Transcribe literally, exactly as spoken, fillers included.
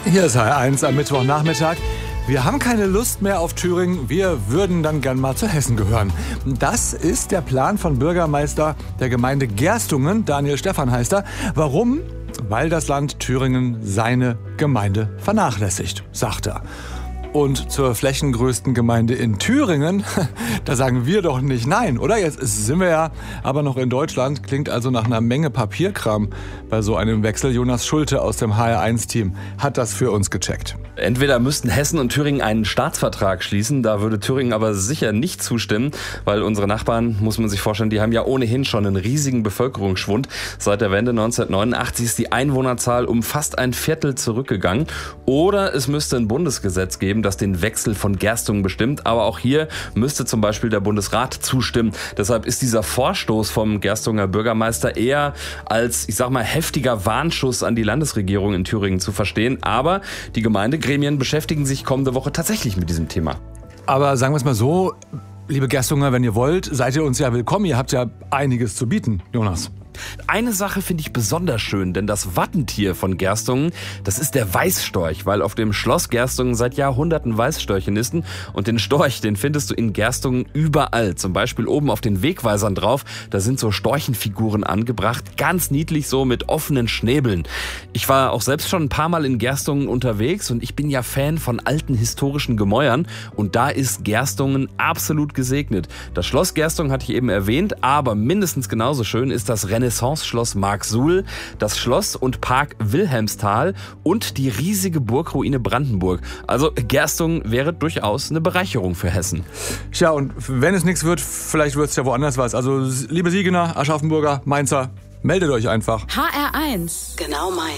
Hier ist H R eins am Mittwochnachmittag. Wir haben keine Lust mehr auf Thüringen, wir würden dann gern mal zu Hessen gehören. Das ist der Plan von Bürgermeister der Gemeinde Gerstungen, Daniel Stephan heißt er. Warum? Weil das Land Thüringen seine Gemeinde vernachlässigt, sagt er. Und zur flächengrößten Gemeinde in Thüringen, da sagen wir doch nicht nein, oder? Jetzt sind wir ja aber noch in Deutschland, klingt also nach einer Menge Papierkram bei so einem Wechsel. Jonas Schulte aus dem H R eins Team hat das für uns gecheckt. Entweder müssten Hessen und Thüringen einen Staatsvertrag schließen, da würde Thüringen aber sicher nicht zustimmen, weil unsere Nachbarn, muss man sich vorstellen, die haben ja ohnehin schon einen riesigen Bevölkerungsschwund. Seit der Wende neunzehnhundertneunundachtzig ist die Einwohnerzahl um fast ein Viertel zurückgegangen. Oder es müsste ein Bundesgesetz geben, das den Wechsel von Gerstungen bestimmt. Aber auch hier müsste zum Beispiel der Bundesrat zustimmen. Deshalb ist dieser Vorstoß vom Gerstunger Bürgermeister eher als, ich sag mal, heftiger Warnschuss an die Landesregierung in Thüringen zu verstehen. Aber die Gemeindegremien beschäftigen sich kommende Woche tatsächlich mit diesem Thema. Aber sagen wir es mal so, liebe Gerstunger, wenn ihr wollt, seid ihr uns ja willkommen. Ihr habt ja einiges zu bieten, Jonas. Eine Sache finde ich besonders schön, denn das Wappentier von Gerstungen, das ist der Weißstorch, weil auf dem Schloss Gerstungen seit Jahrhunderten Weißstörche nisten und den Storch, den findest du in Gerstungen überall. Zum Beispiel oben auf den Wegweisern drauf, da sind so Storchenfiguren angebracht, ganz niedlich so mit offenen Schnäbeln. Ich war auch selbst schon ein paar Mal in Gerstungen unterwegs und ich bin ja Fan von alten historischen Gemäuern und da ist Gerstungen absolut gesegnet. Das Schloss Gerstungen hatte ich eben erwähnt, aber mindestens genauso schön ist das Renaissance-Schloss Marksuhl, das Schloss und Park Wilhelmsthal und die riesige Burgruine Brandenburg. Also Gerstungen wäre durchaus eine Bereicherung für Hessen. Tja, und wenn es nichts wird, vielleicht wird es ja woanders was. Also liebe Siegener, Aschaffenburger, Mainzer, meldet euch einfach. H R eins. Genau meins.